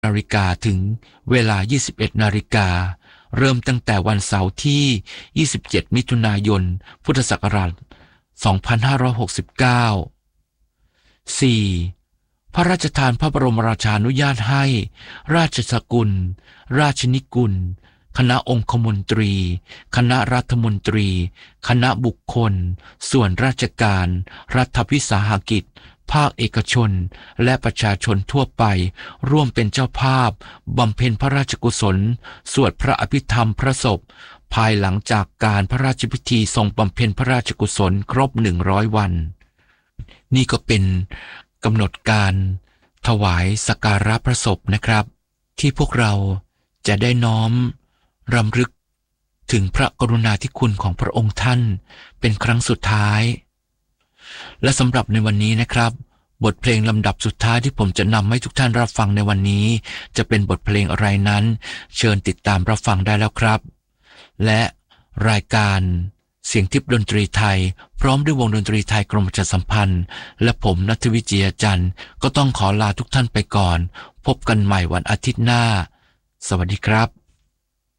นาฬิกาถึงเวลา 21 นาฬิกาเริ่มตั้งแต่วันเสาร์ที่ 27 มิถุนายน พุทธศักราช 2569 4. พระราชทานพระบรมราชานุญาตให้ราชสกุล ราชนิกุล คณะองคมนตรี คณะรัฐมนตรี คณะบุคคล ส่วนราชการ รัฐวิสาหกิจ ภาคเอกชน และประชาชนทั่วไปร่วมเป็นเจ้าภาพบำเพ็ญพระราชกุศลสวดพระอภิธรรมพระศพภายหลังจากการพระราชพิธีทรงบำเพ็ญพระราชกุศลครบ100 วันนี่ก็เป็นกำหนดการถวายสักการะพระศพนะครับที่พวกเราจะได้น้อมรำลึกถึงพระกรุณาธิคุณของพระองค์ท่านเป็นครั้งสุดท้ายและสำหรับในวันนี้นะครับบทเพลงลำดับสุดท้ายที่ผมจะนำให้ทุกท่านรับฟังในวันนี้จะเป็นบทเพลงอะไรนั้นเชิญติดตามรับฟังได้แล้วครับและรายการเสียงทิพย์ดนตรีไทยพร้อมด้วยวงดนตรีไทยกรมประชาสัมพันธ์และผมณัฐวิเจียจันทร์ก็ต้องขอลาทุกท่านไปก่อนพบกันใหม่วันอาทิตย์หน้าสวัสดีครับ